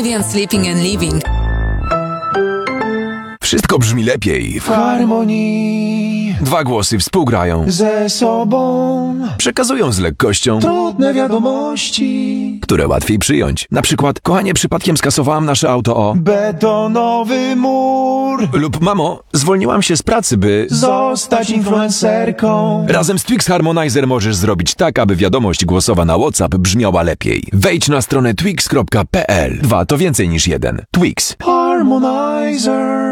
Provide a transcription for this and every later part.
Scandinavian Sleeping and Living. Wszystko brzmi lepiej w harmonii. Dwa głosy współgrają Ze sobą przekazują z lekkością trudne wiadomości, które łatwiej przyjąć. Na przykład, kochanie, przypadkiem skasowałam nasze auto o betonowy mur. Lub mamo, zwolniłam się z pracy, by zostać influencerką. Razem z Twix Harmonizer możesz zrobić tak, aby wiadomość głosowa na WhatsApp brzmiała lepiej. Wejdź na stronę twix.pl. 2 to więcej niż 1. Twix. Harmonizer.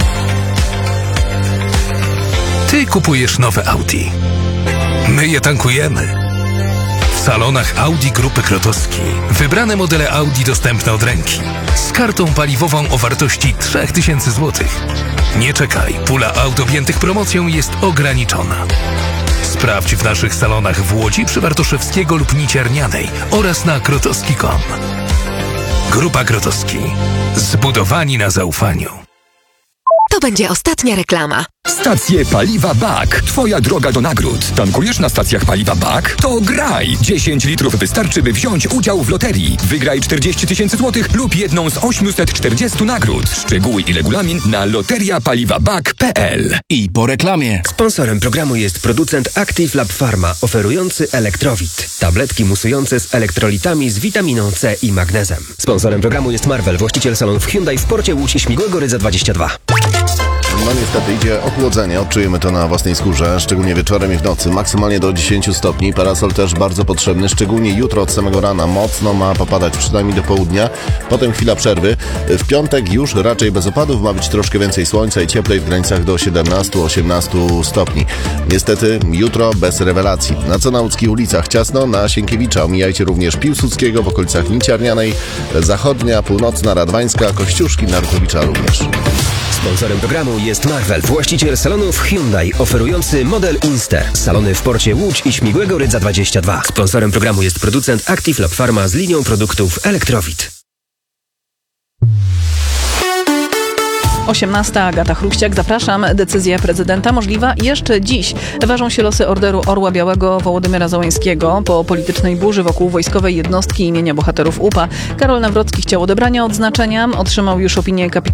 Ty kupujesz nowe Audi. My je tankujemy. W salonach Audi Grupy Krotowski wybrane modele Audi dostępne od ręki. Z kartą paliwową o wartości 3000 zł. Nie czekaj, pula aut objętych promocją jest ograniczona. Sprawdź w naszych salonach w Łodzi przy Bartoszewskiego lub Niciernianej oraz na krotowski.com. Grupa Krotowski. Zbudowani na zaufaniu. To będzie ostatnia reklama. Stacje paliwa BAK. Twoja droga do nagród. Tankujesz na stacjach paliwa BAK? To graj! 10 litrów wystarczy, by wziąć udział w loterii. Wygraj 40 000 złotych lub jedną z 840 nagród. Szczegóły i regulamin na loteriapaliwabak.pl. I po reklamie. Sponsorem programu jest producent Active Lab Pharma, oferujący Elektrowit. Tabletki musujące z elektrolitami z witaminą C i magnezem. Sponsorem programu jest Marvel, właściciel salonów Hyundai w Porcie Łódź i Śmigłego Rydza 22. No niestety idzie ochłodzenie, odczujemy to na własnej skórze, szczególnie wieczorem i w nocy, maksymalnie do 10 stopni, parasol też bardzo potrzebny, szczególnie jutro od samego rana mocno ma popadać, przynajmniej do południa, potem chwila przerwy, w piątek już raczej bez opadów, ma być troszkę więcej słońca i cieplej w granicach do 17-18 stopni. Niestety jutro bez rewelacji, na co na łódzkich ulicach ciasno, na Sienkiewicza, omijajcie również Piłsudskiego w okolicach Niciernianej, Zachodnia, Północna, Radwańska, Kościuszki, Narkowicza również. Sponsorem programu jest Marvel, właściciel salonów Hyundai, oferujący model Inster. Salony w Porcie Łódź i Śmigłego Rydza 22. Sponsorem programu jest producent Active Lab Pharma z linią produktów Elektrowit. 18. Agata Chruściak, zapraszam. Decyzja prezydenta możliwa jeszcze dziś. Ważą się losy Orderu Orła Białego Wołodymyra Załańskiego. Po politycznej burzy wokół wojskowej jednostki imienia bohaterów UPA Karol Nawrocki chciał odebrania odznaczenia. Otrzymał już opinię